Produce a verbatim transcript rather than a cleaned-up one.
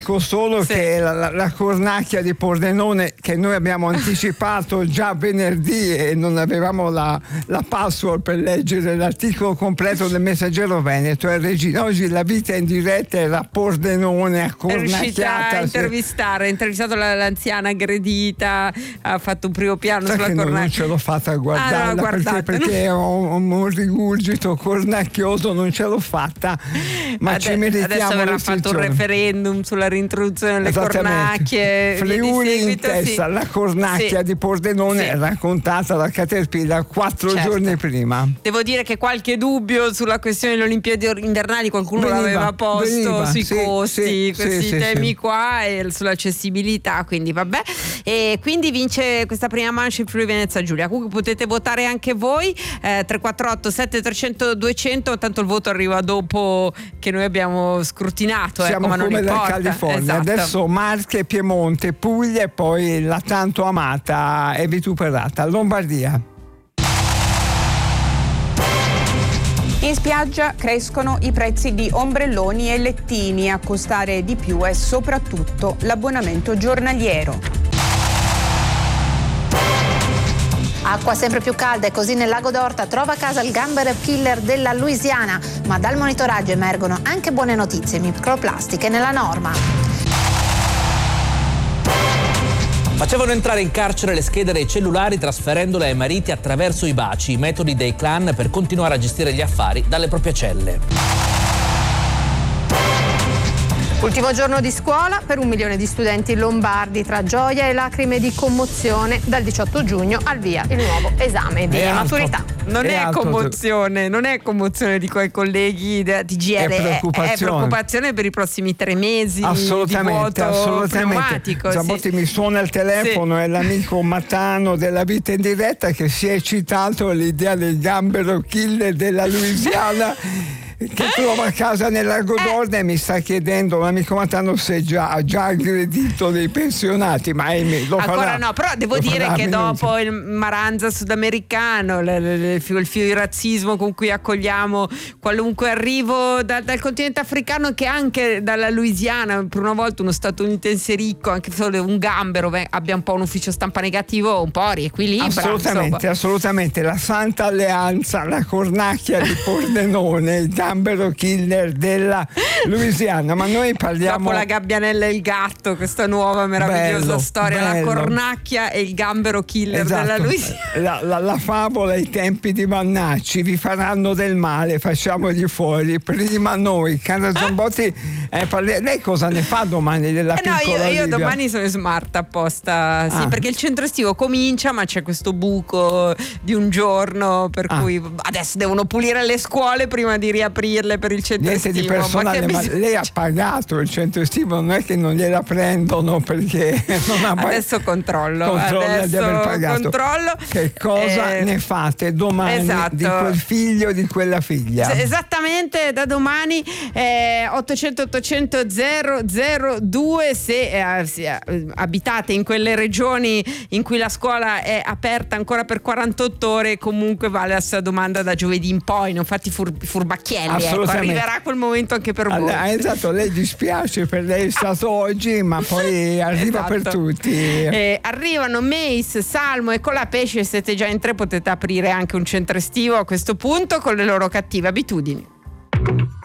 Dico solo sì. che la, la, la cornacchia di Pordenone, che noi abbiamo anticipato già venerdì e non avevamo la, la password per leggere l'articolo completo del Messaggero Veneto, è Regina. Oggi la vita in diretta era Pordenone a cornacchiata. È riuscita a intervistare, ha intervistato la, l'anziana aggredita, ha fatto un primo piano Sai sulla che cornacchia. non ce l'ho fatta a guardarla, ah, no, perché, perché ho un, un rigurgito cornacchioso, non ce l'ho fatta, ma Ade- ci meritiamo. Adesso verrà fatto un referendum sulla rintroduzione delle cornacchie. Friuli in testa, sì. la cornacchia sì. di Pordenone sì. raccontata da Caterpillar quattro certo. giorni prima. Devo dire che qualche dubbio sulla questione delle Olimpiadi invernali qualcuno veniva, l'aveva posto veniva, sui sì, costi, sì, questi sì, temi sì. qua e sull'accessibilità, quindi vabbè. E quindi vince questa prima manche il Friuli Venezia Giulia. Comunque potete votare anche voi, eh, tre quattro otto sette tre zero zero due zero zero, tanto il voto arriva dopo che noi abbiamo scrutinato. Siamo ecco, ma non come la importa. California, Esatto. adesso Marche, Piemonte, Puglia e poi la tanto amata e vituperata Lombardia. In spiaggia crescono i prezzi di ombrelloni e lettini, a costare di più è soprattutto l'abbonamento giornaliero. Acqua sempre più calda e così nel lago d'Orta trova a casa il gambero killer della Louisiana, ma dal monitoraggio emergono anche buone notizie, microplastiche nella norma. Facevano entrare in carcere le schede dei cellulari trasferendole ai mariti attraverso i baci, i metodi dei clan per continuare a gestire gli affari dalle proprie celle. Ultimo giorno di scuola per un milione di studenti lombardi, tra gioia e lacrime di commozione. Dal diciotto giugno al via il nuovo esame di È maturità. alto. Non è, È alto. commozione, non è commozione di quei colleghi della T G R, È è, preoccupazione. è preoccupazione per i prossimi tre mesi Assolutamente, di vuoto assolutamente. pneumatico. Zambotti sì. mi suona il telefono, Sì. è l'amico Matano della Vita in Diretta che si è eccitato all'idea del gambero killer della Louisiana che trova a casa nel Lago d'Orta e mi sta chiedendo l'amico Matano se già, ha già aggredito dei pensionati, ma ahimè, lo Ancora farà, no, però devo lo dire farà che meno- dopo il maranza sudamericano, l- l- il, il, il razzismo con cui accogliamo qualunque arrivo da- dal continente africano, che anche dalla Louisiana, per una volta uno statunitense ricco, anche solo un gambero, beh, abbia un po' un ufficio stampa negativo, un po' riequilibra. Assolutamente, insomma. assolutamente. La Santa Alleanza, la cornacchia di Pordenone, il gambero killer della Louisiana. Ma noi parliamo. Dopo la gabbianella e il gatto, questa nuova meravigliosa Bello, storia, bello. la cornacchia e il gambero killer Esatto. della Louisiana. La, la, la favola ai tempi di Vannacci, vi faranno del male, facciamogli fuori. Prima noi, cara Zambotti, eh, parli- lei cosa ne fa domani della Eh no, piccola io, io Livia? domani sono in smart apposta, sì, Ah. perché il centro estivo comincia, ma c'è questo buco di un giorno, per Ah. cui adesso devono pulire le scuole prima di riaprirle per il centro Niente estivo. di personale, ma, che ma bisogna- lei ha pagato il centro estivo, non è che non gliela prendono perché non ha pagato. Adesso controllo, Controlla adesso di aver pagato. controllo. Che cosa Eh, ne fate domani esatto. di quel figlio o di quella figlia? S- Esattamente, da domani eh, ottocento ottocento zero zero due, se eh, sì, eh, abitate in quelle regioni in cui la scuola è aperta ancora per quarantotto ore, comunque vale la sua domanda da giovedì in poi, non fate fur- furbacchielli, ecco, Assolutamente. arriverà quel momento anche per voi. Allora, esatto, lei dispiace per lei è stato oggi, ma poi arriva Esatto. per tutti. Eh, arrivano Mace, Salmo e Colapesce, siete già in tre, potete aprire anche un centro estivo a questo punto con le loro cattive abitudini.